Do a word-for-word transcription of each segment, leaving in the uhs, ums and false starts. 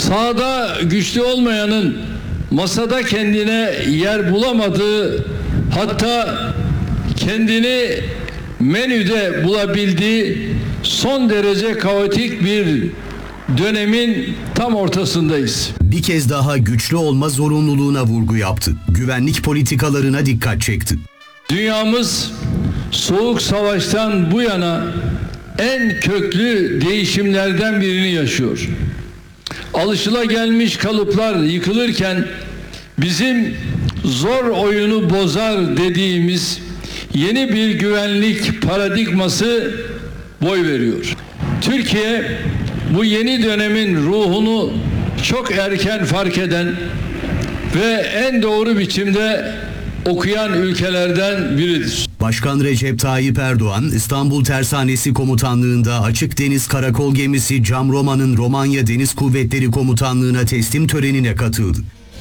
Sahada güçlü olmayanın masada kendine yer bulamadığı, hatta kendini menüde bulabildiği son derece kaotik bir dönemin tam ortasındayız. Bir kez daha güçlü olma zorunluluğuna vurgu yaptı. Güvenlik politikalarına dikkat çekti. Dünyamız Soğuk Savaş'tan bu yana en köklü değişimlerden birini yaşıyor. Alışılagelmiş kalıplar yıkılırken bizim zor oyunu bozar dediğimiz yeni bir güvenlik paradigması boy veriyor. Türkiye bu yeni dönemin ruhunu çok erken fark eden ve en doğru biçimde okuyan ülkelerden biridir. Başkan Recep Tayyip Erdoğan, İstanbul Tersanesi Komutanlığı'nda Açık Deniz Karakol Gemisi Cam Roma'nın Romanya Deniz Kuvvetleri Komutanlığı'na teslim törenine katıldı.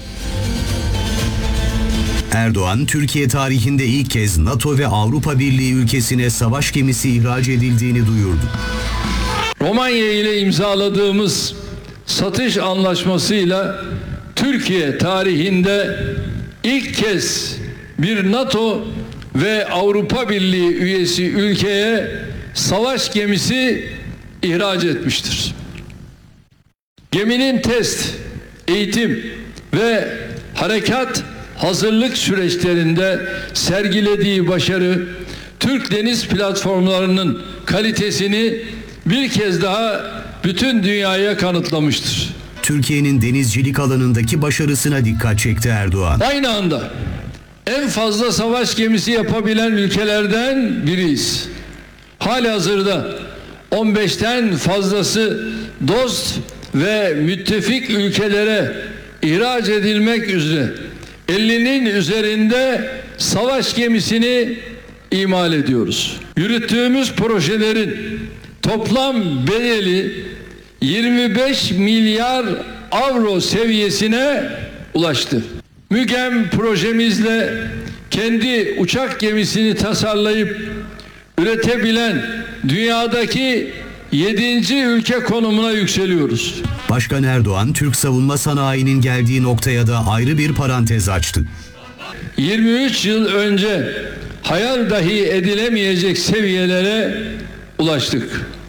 Erdoğan, Türkiye tarihinde ilk kez NATO ve Avrupa Birliği ülkesine savaş gemisi ihraç edildiğini duyurdu. Romanya ile imzaladığımız satış anlaşmasıyla Türkiye tarihinde ilk kez bir NATO ve Avrupa Birliği üyesi ülkeye savaş gemisi ihraç etmiştir. Geminin test, eğitim ve harekat hazırlık süreçlerinde sergilediği başarı, Türk deniz platformlarının kalitesini bir kez daha bütün dünyaya kanıtlamıştır. Türkiye'nin denizcilik alanındaki başarısına dikkat çekti Erdoğan. Aynı anda en fazla savaş gemisi yapabilen ülkelerden biriyiz. Halihazırda on beşten fazlası dost ve müttefik ülkelere ihraç edilmek üzere ellinin üzerinde savaş gemisini imal ediyoruz. Yürüttüğümüz projelerin toplam bedeli yirmi beş milyar avro seviyesine ulaştı. MÜGEM projemizle kendi uçak gemisini tasarlayıp üretebilen dünyadaki yedinci ülke konumuna yükseliyoruz. Başkan Erdoğan, Türk savunma sanayinin geldiği noktaya da ayrı bir parantez açtı. yirmi üç yıl önce hayal dahi edilemeyecek seviyelere ulaştık.